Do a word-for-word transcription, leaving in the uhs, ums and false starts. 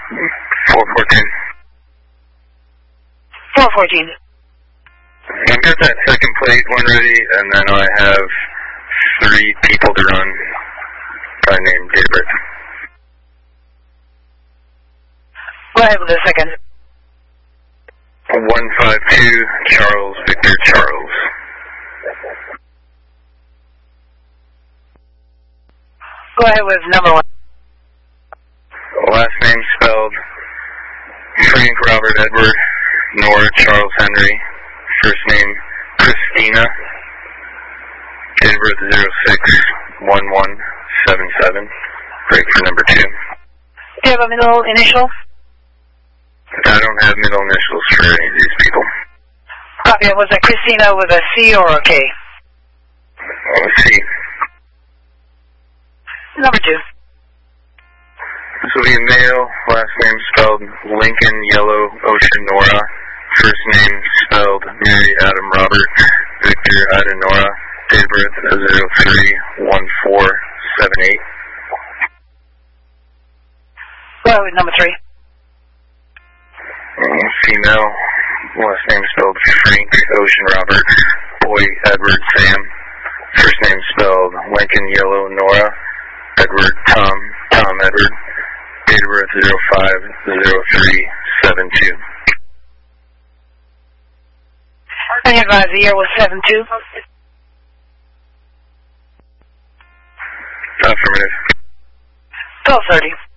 four fourteen. four fourteen. I've got that second plate one ready, and then I have three people to run by name, date of birth. Go ahead with the second. one five two, Charles Victor Charles. Go ahead with number one. Last name spelled Frank Robert Edward, Nora Charles Henry. First name Christina. Date of birth zero six one one seven seven. Break for number two. Do you have a middle initial? I don't have middle initials for any of these people. Copy. Was that Christina with a C or a K? Let's see. Number two. This will be a male, last name spelled Lincoln Yellow Ocean Nora. First name spelled Mary Adam Robert Victor Ida Nora. Date of birth zero three one four seven eight. Go ahead with number three. Female, last name spelled Frank Ocean Robert, boy Edward Sam. First name spelled Lincoln Yellow Nora, Edward Tom, Tom Edward. Date of birth zero five zero three seven two. I advise the year was seven two. Affirmative. twelve thirty.